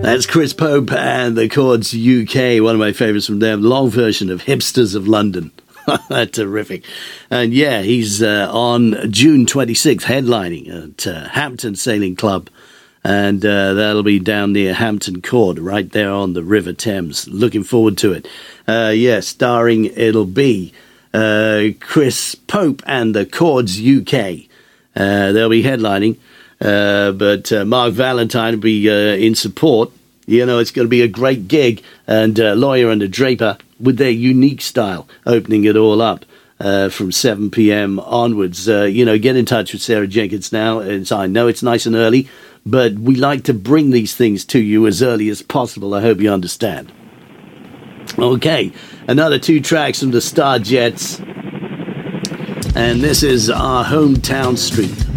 That's Chris Pope and the Chords UK, one of my favourites from them. Long version of Hipsters of London. Terrific. And yeah, he's on June 26th, headlining at Hampton Sailing Club. And that'll be down near Hampton Court, right there on the River Thames. Looking forward to it. Starring, it'll be Chris Pope and the Chords UK. They'll be headlining. But Mark Valentine will be in support. You know, it's going to be a great gig. And Lawyer and the Draper, with their unique style, opening it all up from 7 p.m. onwards. Get in touch with Sarah Jenkins now. I know it's nice and early, but we like to bring these things to you as early as possible. I hope you understand. Okay, another 2 tracks from the Star Jets. And this is Our Hometown Street.